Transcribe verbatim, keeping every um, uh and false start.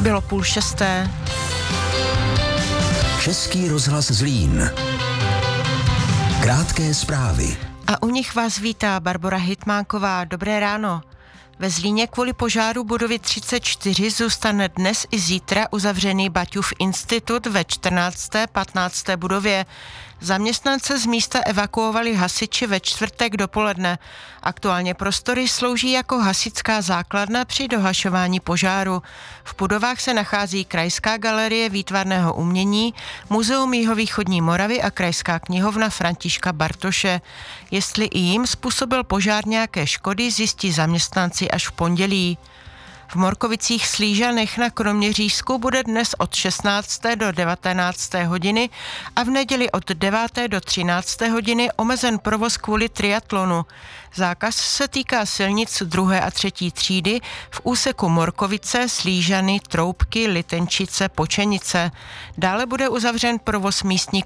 Bylo půl šesté. Český rozhlas Zlín. Krátké zprávy. A u nich vás vítá Barbora Hitmánková. Dobré ráno. Ve Zlíně kvůli požáru budovy třicet čtyři zůstane dnes i zítra uzavřený Baťův institut ve čtrnácté patnácté budově. Zaměstnance z místa evakuovali hasiči ve čtvrtek dopoledne. Aktuálně prostory slouží jako hasičská základna při dohašování požáru. V budovách se nachází Krajská galerie výtvarného umění, Muzeum jihovýchodní Moravy a Krajská knihovna Františka Bartoše. Jestli i jim způsobil požár nějaké škody, zjistí zaměstnanci až v pondělí. V Morkovicích Slížanech na Kroměřížsku bude dnes od šestnácté do devatenácté hodiny a v neděli od deváté do třinácté hodiny omezen provoz kvůli triatlonu. Zákaz se týká silnic druhé a třetí třídy v úseku Morkovice, Slížany, Troubky, Litenčice, Počenice. Dále bude uzavřen provoz místní